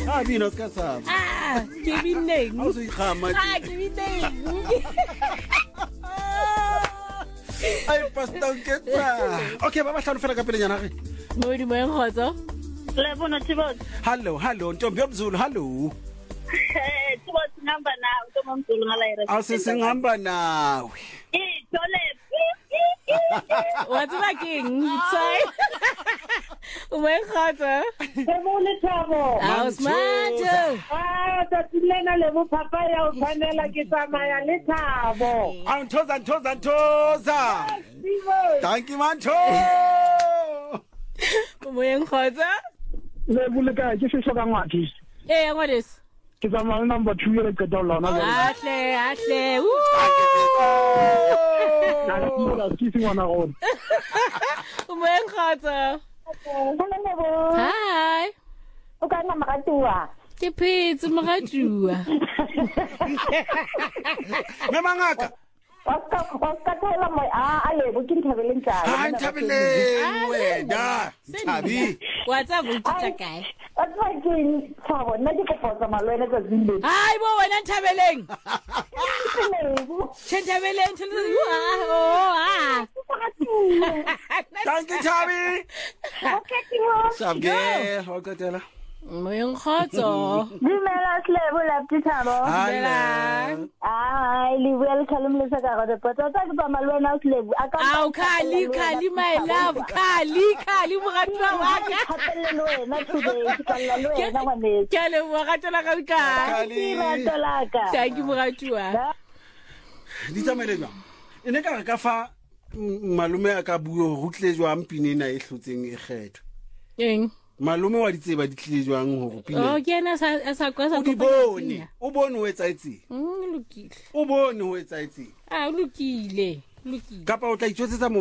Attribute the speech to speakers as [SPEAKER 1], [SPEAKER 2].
[SPEAKER 1] bino ska sa
[SPEAKER 2] ke bineng
[SPEAKER 1] a se khama
[SPEAKER 2] ke bineng
[SPEAKER 1] ai pastor ke tsa okay ba hlano fela ka pele nyana ge
[SPEAKER 2] mo di mo engkhotso
[SPEAKER 3] le bona Tibot
[SPEAKER 1] hello ntombi yomzulu hello
[SPEAKER 3] Tibot ngamba nawe ntombi ngalaira
[SPEAKER 1] asisingihamba nawe
[SPEAKER 3] jole
[SPEAKER 2] what's baking tsai mo engkhotso
[SPEAKER 3] Sebone Thabo
[SPEAKER 2] Ausmato
[SPEAKER 3] tatilena le mo papa ya o tshwanela ke tsamaya le Thabo
[SPEAKER 1] Ntoza thank you manto
[SPEAKER 2] mo engkhotso
[SPEAKER 4] le buleka ke se hloka ngwadi
[SPEAKER 2] ngwadeso
[SPEAKER 4] ke tsamaya number 2 ya ke download na
[SPEAKER 2] ahle
[SPEAKER 4] ke se ngwana go
[SPEAKER 2] mo engkhotso hi
[SPEAKER 3] o ka nna magatua
[SPEAKER 2] ke phetse mogadua
[SPEAKER 1] me mangaka
[SPEAKER 3] Oscar thola mo a le bo ke Nthabeleng tsala
[SPEAKER 1] Nthabeleng wena Thabi
[SPEAKER 2] what's up utsa kae
[SPEAKER 3] a tsa ke Thabo nna ke kopotsa malwena tsa zimbe
[SPEAKER 2] hayi bo wena Nthabeleng Nthabeleng
[SPEAKER 1] thank you Thabi
[SPEAKER 3] okay Timo
[SPEAKER 1] sabge ho katela
[SPEAKER 2] mo engkhotso
[SPEAKER 3] Dumela Slebo lapti Thabo
[SPEAKER 1] hala
[SPEAKER 3] ai le wel khalum le saka ga potsa tsa ke ba malwena Slebo
[SPEAKER 2] au khali my love khali mogatwa wa ka
[SPEAKER 3] hapelelo wena today ke kalla lo wena ngwane
[SPEAKER 2] ke le mogatela ka ka
[SPEAKER 3] ke ratolaka
[SPEAKER 2] thank you mogatwa
[SPEAKER 1] di tsamele jwa ene ka fa malume a ka buo go tle jwa mpine na e hlotseng e kgetho
[SPEAKER 2] eng
[SPEAKER 1] malume wa ditseba di tlile jwang go pina
[SPEAKER 2] o kena sa kwa sa
[SPEAKER 1] o bone o etsaetse
[SPEAKER 2] lokile
[SPEAKER 1] o bone o etsaetse
[SPEAKER 2] lokile
[SPEAKER 1] kapa o tla itjwetsetsa